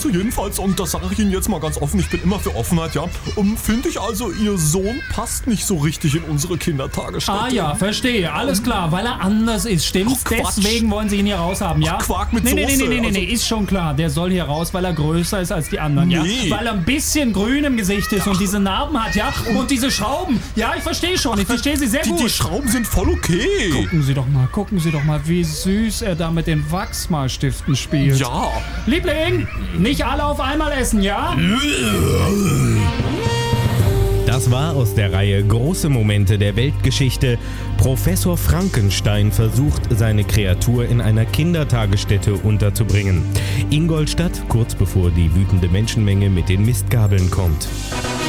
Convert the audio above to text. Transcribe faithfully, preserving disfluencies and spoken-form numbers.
Also jedenfalls, und das sage ich Ihnen jetzt mal ganz offen, ich bin immer für Offenheit, ja, um, finde ich also, Ihr Sohn passt nicht so richtig in unsere Kindertagesstätte. Ah ja, verstehe, alles klar, weil er anders ist, stimmt's? Ach, Quatsch. Deswegen wollen Sie ihn hier raushaben, ja? Ach, Quark mit nee, nee, nee, Soße, nee, nee, nee, also- nee, ist schon klar, der soll hier raus, weil er größer ist als die anderen, ja? Nee. Weil er ein bisschen grün im Gesicht ist und diese Narben hat, ja? Und diese Schrauben, ja, ich verstehe schon, ich verstehe Sie sehr Die, gut. die Schrauben sind voll okay. Gucken Sie doch mal, gucken Sie doch mal, wie süß er da mit den Wachsmalstiften spielt. Ja. Liebling, nicht alle auf einmal essen, ja? Das war aus der Reihe Große Momente der Weltgeschichte. Professor Frankenstein versucht, seine Kreatur in einer Kindertagesstätte unterzubringen. Ingolstadt, kurz bevor die wütende Menschenmenge mit den Mistgabeln kommt.